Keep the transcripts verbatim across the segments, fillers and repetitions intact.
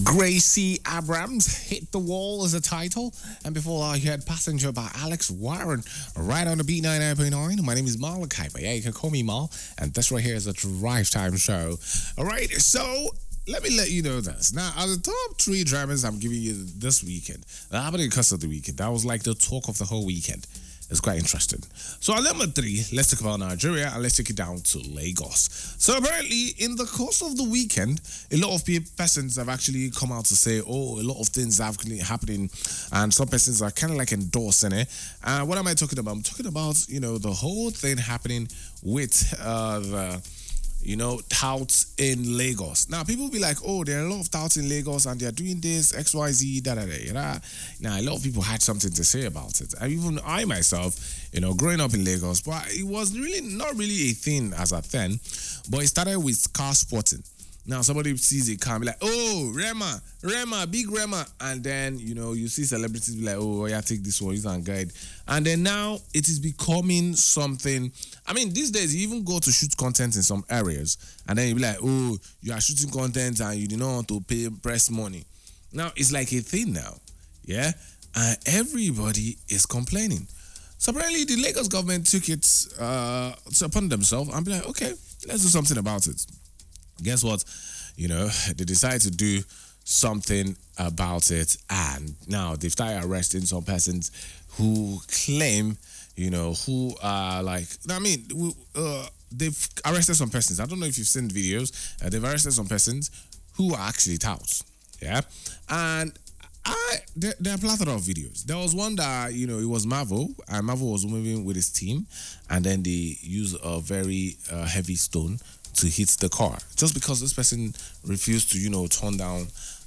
Gracie Abrams, Hit the Wall as a title. And before I heard Passenger by Alex Warren, right on the beat ninety-nine point nine. My name is Marla Kuiper. Yeah, you can call me Mal. And this right here is a Drive Time show. All right, so let me let you know this. Now, are the top three dramas I'm giving you this weekend, that happened in the course of the weekend, that was like the talk of the whole weekend. It's quite interesting. So at number three, let's talk about Nigeria and let's take it down to Lagos. So apparently, in the course of the weekend, a lot of people, persons have actually come out to say, oh, a lot of things are actually happening, and some persons are kind of like endorsing it. And uh, what am I talking about? I'm talking about, you know, the whole thing happening with uh, the you know, touts in Lagos. Now, people will be like, oh, there are a lot of touts in Lagos and they're doing this, X, Y, Z, da, da, da, da. Now, a lot of people had something to say about it. And even I myself, you know, growing up in Lagos, but it was really not really a thing as a then, but it started with car spotting. Now, somebody sees a car and be like, oh, Rema, Rema, big Rema. And then, you know, you see celebrities be like, oh, yeah, take this one, use and guide. And then now it is becoming something. I mean, these days, you even go to shoot content in some areas. And then you be like, oh, you are shooting content and you do not want to pay press money. Now, it's like a thing now. Yeah? And everybody is complaining. So apparently, the Lagos government took it uh, upon themselves and be like, okay, let's do something about it. Guess what? You know, they decided to do something about it, and now they've started arresting some persons who claim, you know, who are like, I mean, uh, they've arrested some persons. I don't know if you've seen videos. Uh, they've arrested some persons who are actually touts. Yeah, and I there, there are a plethora of videos. There was one that, you know, it was Marvel, and Marvel was moving with his team, and then they used a very uh, heavy stone to hit the car, just because this person refused to, you know, turn down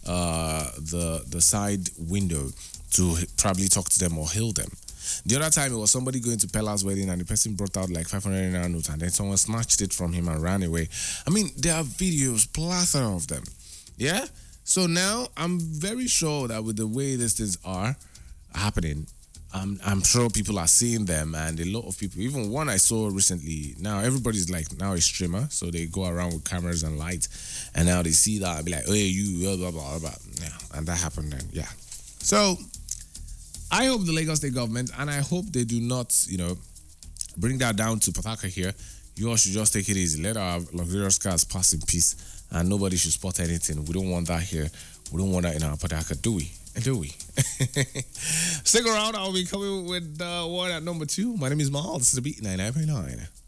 uh, the the side window to probably talk to them or hail them. The other time, it was somebody going to Pella's wedding, and the person brought out like five hundred naira notes, and then someone snatched it from him and ran away. I mean, there are videos, plethora of them. Yeah. So now I'm very sure that with the way these things are happening, I'm, I'm sure people are seeing them, and a lot of people, even one I saw recently, now everybody's like now a streamer, so they go around with cameras and lights, and now they see that and be like, hey, you, blah, blah, blah, blah. Yeah, and that happened then, yeah. So, I hope the Lagos State government, and I hope they do not, you know, bring that down to Port Harcourt here. You all should just take it easy. Let our luxurious cars pass in peace, and nobody should spot anything. We don't want that here. We don't want that in our Port Harcourt, do we? Do we? Stick around. I'll be coming with uh, one at number two. My name is Mal. This is the Beat ninety-nine point nine.